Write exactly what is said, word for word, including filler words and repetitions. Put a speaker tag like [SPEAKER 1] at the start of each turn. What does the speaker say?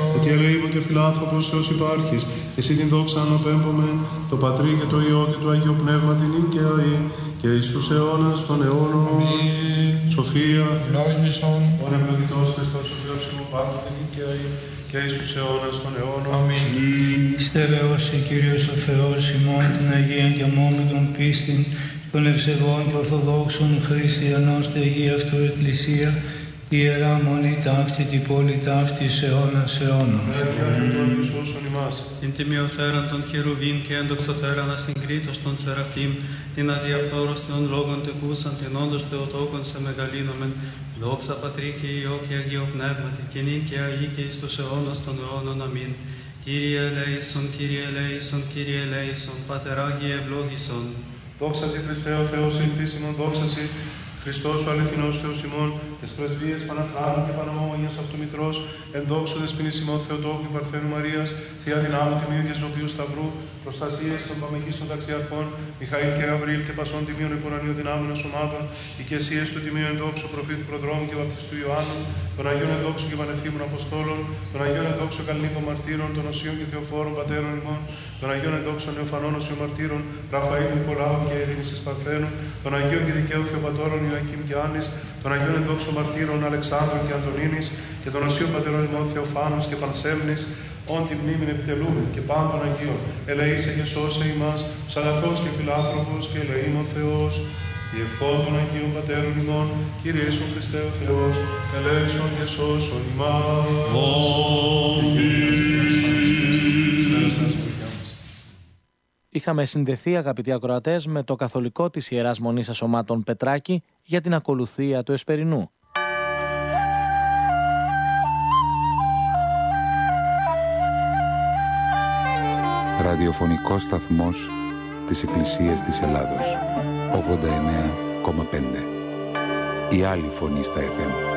[SPEAKER 1] ότι ελεήμων και φιλάνθρωπος Θεός υπάρχεις, εσύ την δόξα αναπέμπομε, το Πατρί και το Υιό και το Αγίο Πνεύμα την ίν και αεί, και εις τους αιώνας των αιώνων.
[SPEAKER 2] Αμήν.
[SPEAKER 1] Σοφία,
[SPEAKER 2] ευλόγησον.
[SPEAKER 1] ον ευλογητός Χριστός ο Θεός ημών πάντοτε νυν και αεί, και εις τους αιώνας των αιώνων.
[SPEAKER 2] Αμήν.
[SPEAKER 3] Στερεώσει Κύριος ο Θεός ημών την Αγία και μόνον πίστην των ευσεβών και ορθοδόξων χριστιανών στεγή αυτού εκκλησία, η Ιερά Μονή ταύτη, την πόλη ταύτη, αιώνας αιώνων.
[SPEAKER 4] Την τιμιωτέραν των χερουβίν και ενδοξωτέραν ασυγκρίτως των Σεραφείμ, την αδιαφθόρος των λόγων τεκούσαν, την όντως Θεοτόκον σε μεγαλύνομεν, δόξα Πατρί και Υιό και Αγίο Πνεύματι, και νυν και αεί και εις τους αιώνας των αιώνων. Αμήν. Κύριε ελέησον, Κύριε ελέησον, Κύριε ελέησον, Πατεράγιε ευλόγησον.
[SPEAKER 1] Δόξα Σοι Χριστέ ο Θεός ελπίσιμον, δόξα Σοι Χριστός ο αληθινός Θεός ημών, τες πρεσβείες Παναχράντου και Παναμόμονιας αυτού Μητρός, εν δόξου δεσποινής ημών Θεοτόκου και Παρθένου Μαρίας, Θεία δυνάμου τιμίου και ζωοποιού Σταυρού, προστασίες των παμεγίστων ταξιαρχών, Μιχαήλ και Γαβριήλ και πασών τιμίων υπορανίου δυνάμεων σωμάτων, οικεσίες του τιμίου εν δόξου προφήτου προδρόμου και βαπτιστού Ιωάννου, των Αγίων εν δόξου και πανεφήμων Αποστόλων, των Αγίων εν δόξου καλλινίκων μαρτύρων, των Οσίων και Θεοφόρων πατέρων ημών, των Αγίων εν δόξου νεοφανών Οσίων μαρτύρων, Ραφαήλ Νικολάου και Ειρήνης της Παρθένου, των Αγίων και δικαίου Θεοπατώρων Ιωακήμ και Άννης, των Αγίων εν δόξου μαρτύρων Αλεξάνδρου και Αντωνίνης, και των Οσίων πατέρων ημών Θεοφάνους και Πανσέμνης, όν τη μνήμην επιτελούμε και πάντων Αγίων, ελεήσε και σώσε ημάς, ως αγαθός και φιλάνθρωπος και ελεήμων Θεός, η ευχών των Αγίων Πατέρων ημών, Κύριε Ιησού Χριστέ ο Θεός, ελέησον και σώσον ημάς.
[SPEAKER 5] Είχαμε συνδεθεί, αγαπητοί ακροατές, με το καθολικό της Ιεράς Μονής Ασωμάτων Πετράκη για την ακολουθία του Εσπερινού.
[SPEAKER 6] Ραδιοφωνικός σταθμός της Εκκλησίας της Ελλάδος, ογδόντα εννέα κόμμα πέντε. Η άλλη φωνή στα εφ εμ.